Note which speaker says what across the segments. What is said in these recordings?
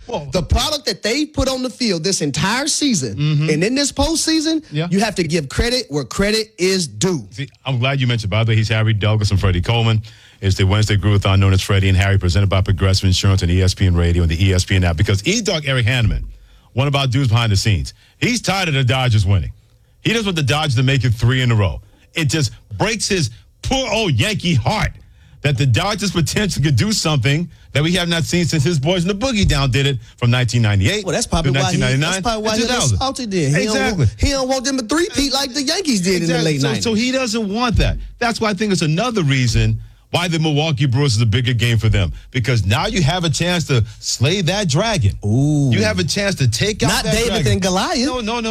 Speaker 1: The product that they put on the field this entire season and in this postseason, you have to give credit where credit is due.
Speaker 2: See, I'm glad you mentioned, by the way, he's Harry Douglas and Freddie Coleman. It's the Wednesday Groovathon known as Freddie and Harry, presented by Progressive Insurance and ESPN Radio and the ESPN app. Because E-Dog Eric Hanneman, one of our dudes behind the scenes, he's tired of the Dodgers winning. He doesn't want the Dodgers to make it 3 in a row. It just breaks his poor old Yankee heart that the Dodgers potentially could do something that we have not seen since his boys in the Boogie Down did it from 1998
Speaker 1: well, that's probably
Speaker 2: to
Speaker 1: why
Speaker 2: 1999
Speaker 1: he salted then.
Speaker 2: Exactly.
Speaker 1: He don't want them to three-peat like the Yankees did in the late 90s.
Speaker 2: So he doesn't want that. That's why I think it's another reason why the Milwaukee Brewers is a bigger game for them. Because now you have a chance to slay that dragon.
Speaker 1: Ooh.
Speaker 2: You have a chance to take out that
Speaker 1: David
Speaker 2: dragon.
Speaker 1: and Goliath.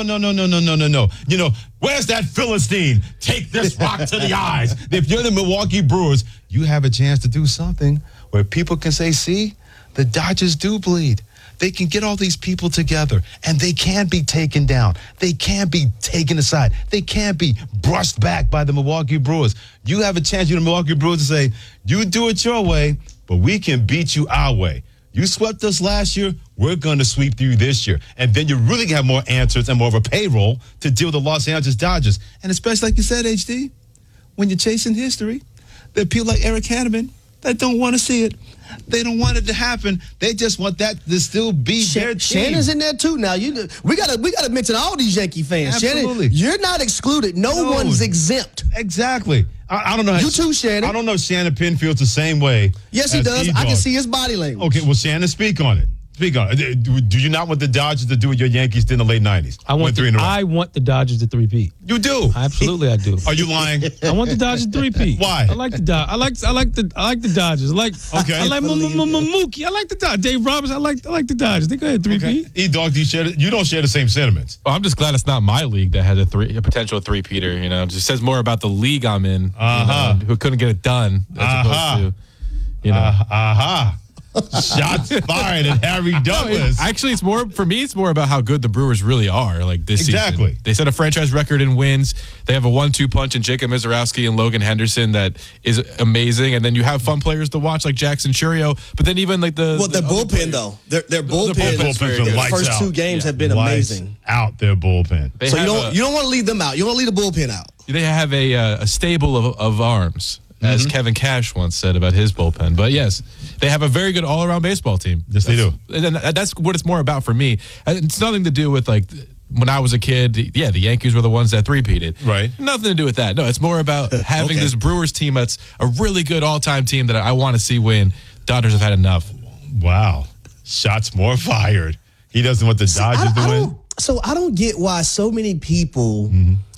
Speaker 2: No. You know, where's that Philistine? Take this rock to the eyes. If you're the Milwaukee Brewers, you have a chance to do something where people can say, see, the Dodgers do bleed. They can get all these people together, and they can be taken down. They can be taken aside. They can be brushed back by the Milwaukee Brewers. You have a chance, you're the Milwaukee Brewers, to say, you do it your way, but we can beat you our way. You swept us last year, we're going to sweep you this year. And then you really have more answers and more of a payroll to deal with the Los Angeles Dodgers. And especially, like you said, HD, when you're chasing history, there are people like Eric Hanneman that don't want to see it. They don't want it to happen. They just want that to still be their team.
Speaker 1: Shannon's in there too. Now we gotta mention all these Yankee fans.
Speaker 2: Absolutely.
Speaker 1: Shannon, you're not excluded. No one's exempt.
Speaker 2: Exactly. I don't know.
Speaker 1: You too, Shannon.
Speaker 2: I don't know if Shannon Penn feels the same way.
Speaker 1: Yes, he does. I can see his body language.
Speaker 2: Okay, well, Shannon, speak on it. Speak on it. Do you not want the Dodgers to do what your Yankees did in the late 90s?
Speaker 3: I want the Dodgers to three-peat.
Speaker 2: You do?
Speaker 3: Absolutely, I do.
Speaker 2: Are you lying?
Speaker 3: I want the Dodgers to three-peat.
Speaker 2: Why?
Speaker 3: I like the Dodgers. I like the Dodgers.
Speaker 2: Okay.
Speaker 3: I like Mookie. I like the Dodgers. Dave Roberts. I like the Dodgers. They go ahead three-peat.
Speaker 2: Okay. E-Dog, you don't share the same sentiments.
Speaker 4: Well, I'm just glad it's not my league that has a potential three-peater. You know, it just says more about the league I'm in. You know, who couldn't get it done as opposed to, you know.
Speaker 2: Shots fired at Harry Douglas.
Speaker 4: Actually, it's more about how good the Brewers really are. Like this season, they set a franchise record in wins. They have a 1-2 punch in Jacob Mizorowski and Logan Henderson that is amazing. And then you have fun players to watch like Jackson Churio. But then even like
Speaker 1: their bullpen though, their bullpen. The first 2 games have been amazing.
Speaker 2: Out their bullpen.
Speaker 1: So you don't want to leave them out. You don't want to leave the bullpen out.
Speaker 4: They have a stable of arms. As Kevin Cash once said about his bullpen. But yes, they have a very good all-around baseball team.
Speaker 2: Yes, they do.
Speaker 4: And that's what it's more about for me. It's nothing to do with, like, when I was a kid, the Yankees were the ones that three-peated.
Speaker 2: Right.
Speaker 4: Nothing to do with that. No, it's more about having this Brewers team that's a really good all-time team that I want to see win. Dodgers have had enough.
Speaker 2: Wow. Shots more fired. He doesn't want the Dodgers to win.
Speaker 1: So I don't get why so many people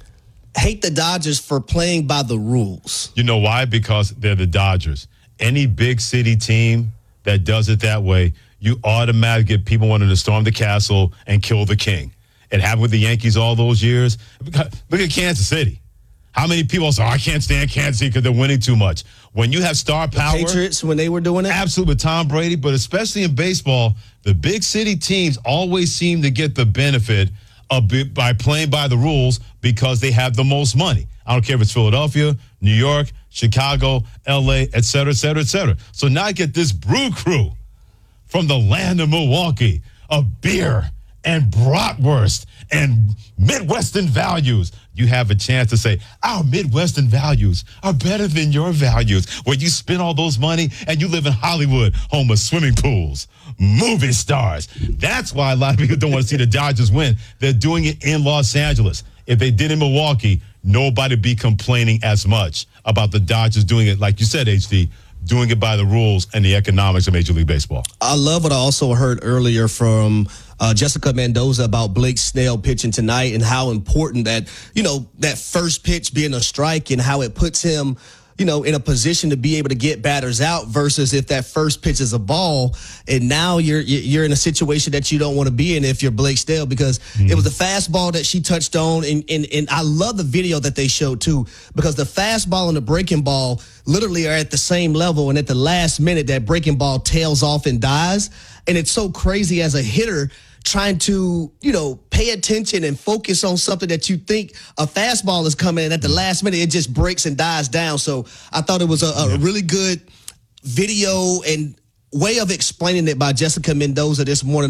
Speaker 1: hate the Dodgers for playing by the rules.
Speaker 2: You know why? Because they're the Dodgers. Any big city team that does it that way, you automatically get people wanting to storm the castle and kill the king. It happened with the Yankees all those years. Look at Kansas City. How many people say, I can't stand Kansas City because they're winning too much? When you have star power.
Speaker 1: The Patriots, when they were doing it?
Speaker 2: Absolutely, with Tom Brady. But especially in baseball, the big city teams always seem to get the benefit by playing by the rules because they have the most money. I don't care if it's Philadelphia, New York, Chicago, L.A., et cetera, et cetera, et cetera. So now I get this brew crew from the land of Milwaukee of beer and bratwurst and Midwestern values. You have a chance to say, our Midwestern values are better than your values, where you spend all those money and you live in Hollywood, home of swimming pools, movie stars. That's why a lot of people don't want to see the Dodgers win. They're doing it in Los Angeles. If they did in Milwaukee, nobody would be complaining as much about the Dodgers doing it, like you said, HD, doing it by the rules and the economics of Major League Baseball.
Speaker 1: I love what I also heard earlier from Jessica Mendoza about Blake Snell pitching tonight and how important that first pitch being a strike and how it puts him, in a position to be able to get batters out versus if that first pitch is a ball and now you're in a situation that you don't want to be in if you're Blake Snell because it was the fastball that she touched on and I love the video that they showed too because the fastball and the breaking ball literally are at the same level and at the last minute that breaking ball tails off and dies and it's so crazy as a hitter trying to, pay attention and focus on something that you think a fastball is coming and at the last minute it just breaks and dies down. So I thought it was a really good video and way of explaining it by Jessica Mendoza this morning